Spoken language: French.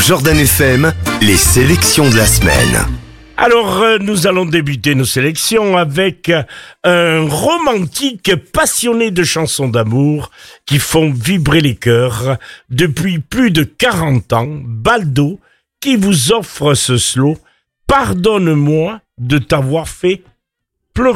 Jordan FM, les sélections de la semaine. Alors, nous allons débuter nos sélections avec un romantique passionné de chansons d'amour qui font vibrer les cœurs depuis plus de 40 ans, Baldo, qui vous offre ce slow « Pardonne-moi de t'avoir fait pleurer ».